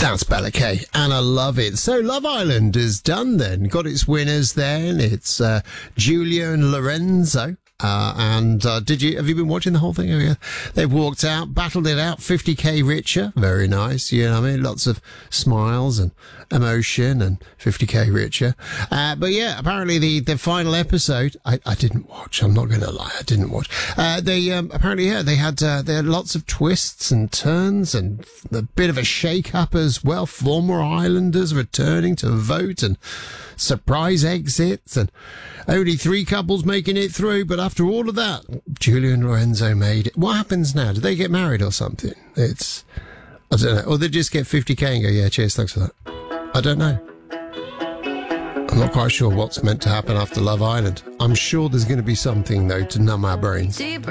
That's Bella Kay, and I love it. So Love Island is done then. Got its winners then. It's Giulia and Lorenzo. Have you been watching the whole thing? Oh, yeah. They've walked out, battled it out, 50k richer. Very nice, you know what I mean? Lots of smiles and emotion and 50k richer. But yeah, apparently the final episode, I didn't watch, I'm not going to lie, I didn't watch. They had lots of twists and turns and a bit of a shake-up as well. Former Islanders returning to vote and surprise exits and only 3 couples making it through. But after all of that, Giulia and Lorenzo made it. What happens now? Do they get married or something? I don't know. Or they just get 50k and go, yeah, cheers, thanks for that. I don't know. I'm not quite sure what's meant to happen after Love Island. I'm sure there's going to be something, though, to numb our brains. Deep